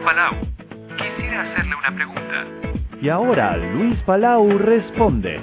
Palau. Quisiera hacerle una pregunta. Y ahora Luis Palau responde.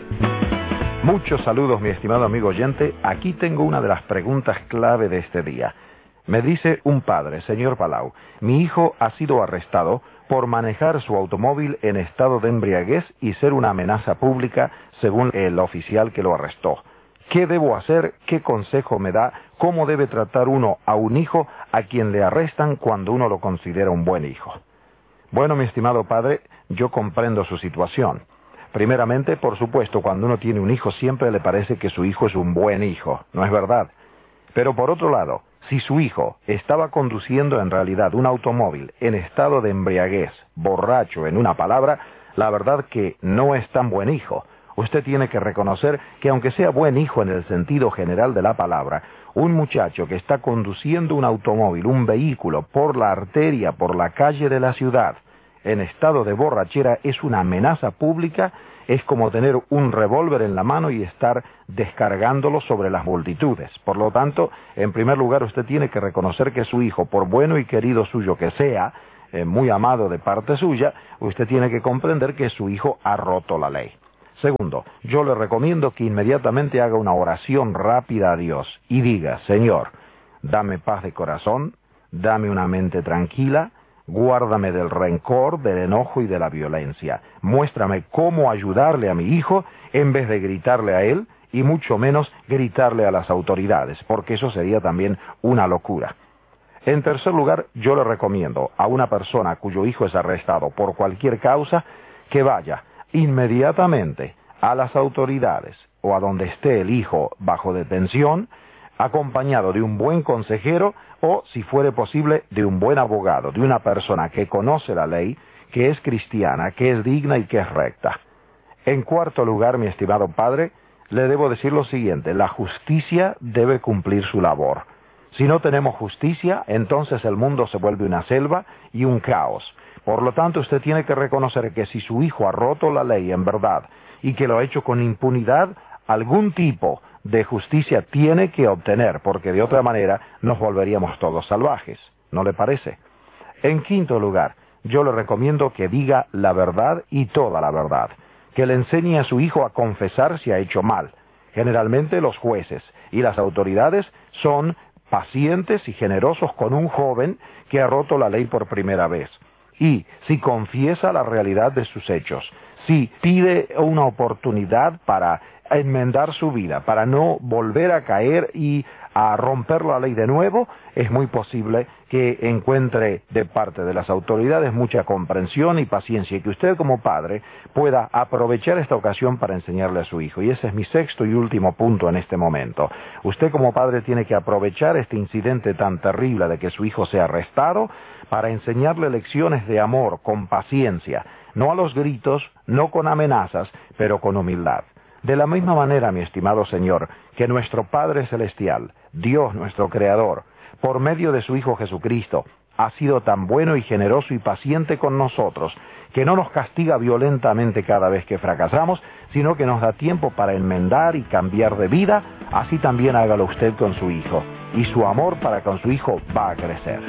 Muchos saludos, mi estimado amigo oyente. Aquí tengo una de las preguntas clave de este día. Me dice un padre: señor Palau, mi hijo ha sido arrestado por manejar su automóvil en estado de embriaguez y ser una amenaza pública, según el oficial que lo arrestó. ¿Qué debo hacer? ¿Qué consejo me da? ¿Cómo debe tratar uno a un hijo a quien le arrestan cuando uno lo considera un buen hijo? Bueno, mi estimado padre, yo comprendo su situación. Primeramente, por supuesto, cuando uno tiene un hijo siempre le parece que su hijo es un buen hijo, ¿no es verdad? Pero por otro lado, si su hijo estaba conduciendo en realidad un automóvil en estado de embriaguez, borracho en una palabra, la verdad que no es tan buen hijo. Usted tiene que reconocer que aunque sea buen hijo en el sentido general de la palabra, un muchacho que está conduciendo un automóvil, un vehículo, por la arteria, por la calle de la ciudad, en estado de borrachera, es una amenaza pública, es como tener un revólver en la mano y estar descargándolo sobre las multitudes. Por lo tanto, en primer lugar, usted tiene que reconocer que su hijo, por bueno y querido suyo que sea, muy amado de parte suya, usted tiene que comprender que su hijo ha roto la ley. Segundo, yo le recomiendo que inmediatamente haga una oración rápida a Dios y diga: Señor, dame paz de corazón, dame una mente tranquila, guárdame del rencor, del enojo y de la violencia. Muéstrame cómo ayudarle a mi hijo en vez de gritarle a él y mucho menos gritarle a las autoridades, porque eso sería también una locura. En tercer lugar, yo le recomiendo a una persona cuyo hijo es arrestado por cualquier causa que vaya inmediatamente a las autoridades o a donde esté el hijo bajo detención, acompañado de un buen consejero o, si fuere posible, de un buen abogado, de una persona que conoce la ley, que es cristiana, que es digna y que es recta. En cuarto lugar, mi estimado padre, le debo decir lo siguiente: la justicia debe cumplir su labor. Si no tenemos justicia, entonces el mundo se vuelve una selva y un caos. Por lo tanto, usted tiene que reconocer que si su hijo ha roto la ley en verdad y que lo ha hecho con impunidad, algún tipo de justicia tiene que obtener, porque de otra manera nos volveríamos todos salvajes. ¿No le parece? En quinto lugar, yo le recomiendo que diga la verdad y toda la verdad, que le enseñe a su hijo a confesar si ha hecho mal. Generalmente los jueces y las autoridades son pacientes y generosos con un joven que ha roto la ley por primera vez. Y si confiesa la realidad de sus hechos, si pide una oportunidad para enmendar su vida, para no volver a caer y a romper la ley de nuevo, es muy posible que encuentre de parte de las autoridades mucha comprensión y paciencia, y que usted como padre pueda aprovechar esta ocasión para enseñarle a su hijo. Y ese es mi sexto y último punto en este momento. Usted como padre tiene que aprovechar este incidente tan terrible de que su hijo sea arrestado para enseñarle lecciones de amor, con paciencia, no a los gritos, no con amenazas, pero con humildad. De la misma manera, mi estimado Señor, que nuestro Padre Celestial, Dios nuestro Creador, por medio de su Hijo Jesucristo, ha sido tan bueno y generoso y paciente con nosotros, que no nos castiga violentamente cada vez que fracasamos, sino que nos da tiempo para enmendar y cambiar de vida, así también hágalo usted con su hijo, y su amor para con su hijo va a crecer.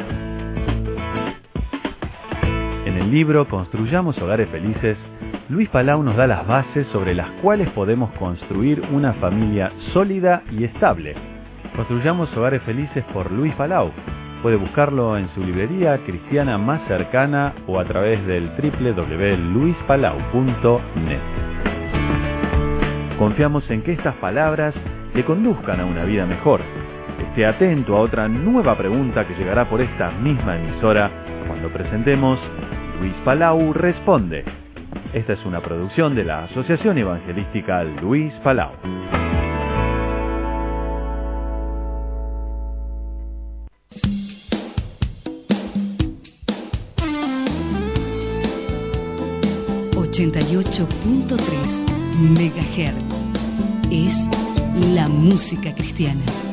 En el libro Construyamos Hogares Felices, Luis Palau nos da las bases sobre las cuales podemos construir una familia sólida y estable. Construyamos Hogares Felices por Luis Palau. Puede buscarlo en su librería cristiana más cercana o a través del www.luispalau.net. Confiamos en que estas palabras le conduzcan a una vida mejor. Esté atento a otra nueva pregunta que llegará por esta misma emisora cuando presentemos Luis Palau Responde. Esta es una producción de la Asociación Evangelística Luis Palau. ...88.3 MHz... es la música cristiana.